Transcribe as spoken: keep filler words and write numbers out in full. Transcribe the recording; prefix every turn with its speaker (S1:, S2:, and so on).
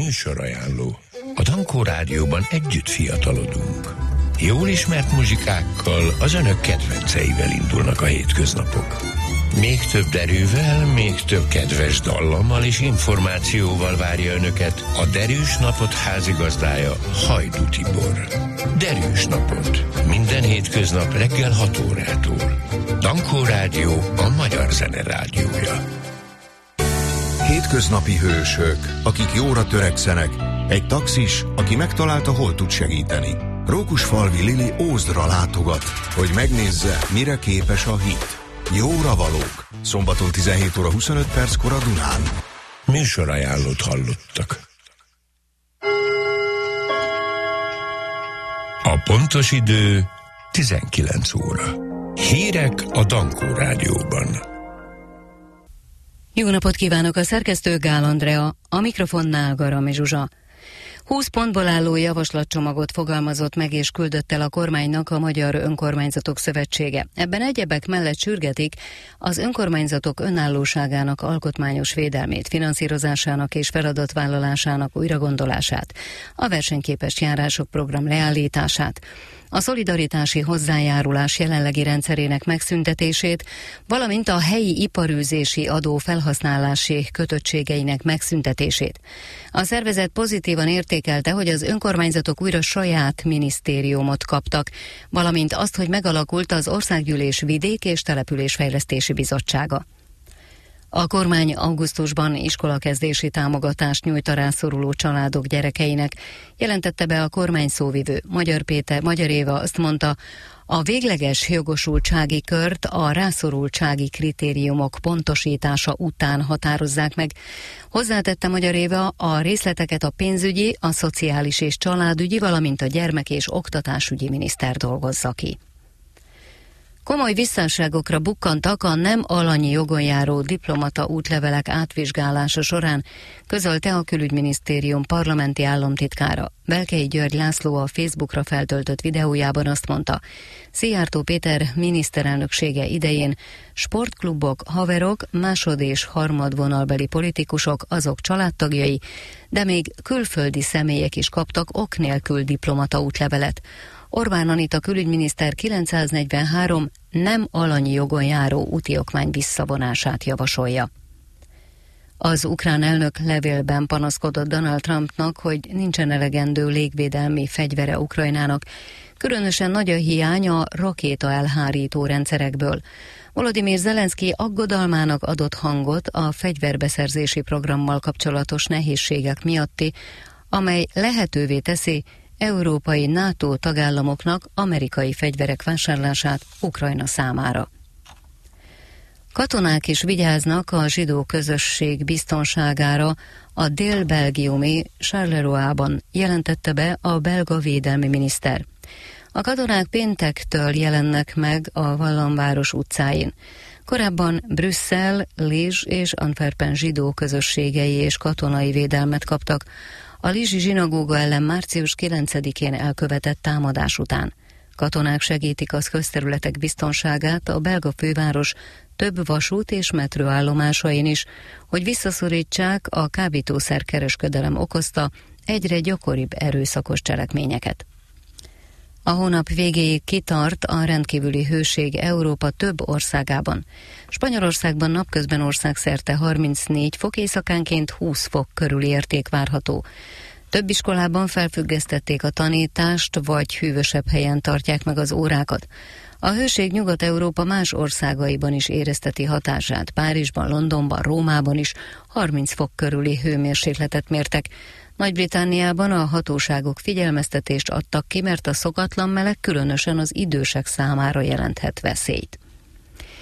S1: Műsorajánló. A Dankó Rádióban együtt fiatalodunk. Jól ismert muzsikákkal, az önök kedvenceivel indulnak a hétköznapok. Még több derűvel, még több kedves dallammal és információval várja önöket a Derűs Napot házigazdája, Hajdú Tibor. Derűs Napot. Minden hétköznap reggel hat órától. Dankó Rádió, a magyar zene rádiója.
S2: Hétköznapi hősök, akik jóra törekszenek, egy taxis, aki megtalálta, hol tud segíteni. Rókusfalvi Lili Ózdra látogat, hogy megnézze, mire képes a hit. Jóra valók. Szombaton tizenhét óra huszonöt perckor a Dunán.
S1: Műsorajánlót hallottak. A pontos idő tizenkilenc óra. Hírek a Dankó Rádióban.
S3: Jó napot kívánok, a szerkesztő Gál Andrea, a mikrofonnál Garami Zsuzsa. húsz pontból álló javaslatcsomagot fogalmazott meg és küldött el a kormánynak a Magyar Önkormányzatok Szövetsége. Ebben egyebek mellett sürgetik az önkormányzatok önállóságának alkotmányos védelmét, finanszírozásának és feladatvállalásának újragondolását, a versenyképes járások program leállítását, a szolidaritási hozzájárulás jelenlegi rendszerének megszüntetését, valamint a helyi iparűzési adó felhasználási kötöttségeinek megszüntetését. A szervezet pozitívan értékelte, hogy az önkormányzatok újra saját minisztériumot kaptak, valamint azt, hogy megalakult az Országgyűlés Vidék- és Településfejlesztési Bizottsága. A kormány augusztusban iskolakezdési támogatást nyújt a rászoruló családok gyerekeinek, jelentette be a kormány szóvivő. Magyar Péter, Magyar Éva azt mondta, a végleges jogosultsági kört a rászorultsági kritériumok pontosítása után határozzák meg. Hozzátette Magyar Éva, a részleteket a pénzügyi, a szociális és családügyi, valamint a gyermek- és oktatásügyi miniszter dolgozza ki. Komoly visszásságokra bukkantak a nem alanyi jogon járó diplomata útlevelek átvizsgálása során, közölte a Külügyminisztérium parlamenti államtitkára. Belkei György László a Facebookra feltöltött videójában azt mondta, Szijjártó Péter miniszterelnöksége idején sportklubok, haverok, másod- és harmadvonalbeli politikusok azok családtagjai, de még külföldi személyek is kaptak ok nélkül diplomata útlevelet. Orbán Anita külügyminiszter kilencszáznegyvenhárom nem alanyi jogon járó úti okmány visszavonását javasolja. Az ukrán elnök levélben panaszkodott Donald Trumpnak, hogy nincsen elegendő légvédelmi fegyvere Ukrajnának, különösen nagy a hiány a rakéta elhárító rendszerekből. Volodymyr Zelenszky aggodalmának adott hangot a fegyverbeszerzési programmal kapcsolatos nehézségek miatti, amely lehetővé teszi európai NATO tagállamoknak amerikai fegyverek vásárlását Ukrajna számára. Katonák is vigyáznak a zsidó közösség biztonságára a dél-belgiumi Charleroi-ban, jelentette be a belga védelmi miniszter. A katonák péntektől jelennek meg a Vallamváros utcáin. Korábban Brüsszel, Liège és Antwerpen zsidó közösségei és katonai védelmet kaptak a Liège-i zsinagóga ellen március kilencedikén elkövetett támadás után. Katonák segítik az közterületek biztonságát a belga főváros több vasút és metrőállomásain is, hogy visszaszorítsák a kábítószerkereskedelem okozta egyre gyakoribb erőszakos cselekményeket. A hónap végéig kitart a rendkívüli hőség Európa több országában. Spanyolországban napközben országszerte harmincnégy fok, éjszakánként húsz fok körüli érték várható. Több iskolában felfüggesztették a tanítást, vagy hűvösebb helyen tartják meg az órákat. A hőség Nyugat-Európa más országaiban is érezteti hatását. Párizsban, Londonban, Rómában is harminc fok körüli hőmérsékletet mértek. Nagy-Britanniában a hatóságok figyelmeztetést adtak ki, mert a szokatlan meleg különösen az idősek számára jelenthet veszélyt.